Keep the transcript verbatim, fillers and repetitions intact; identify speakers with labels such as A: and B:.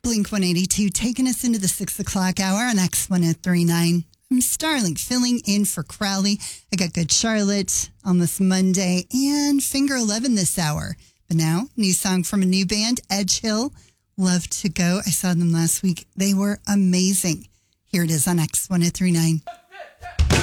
A: Blink one eighty-two taking us into the six o'clock hour on X one oh nine. I'm Starling filling in for Crowley. I got Good Charlotte on this Monday and Finger eleven this hour. But now, new song from a new band, Edge Hill, Love to Go. I saw them last week. They were amazing. Here it is on X one oh nine.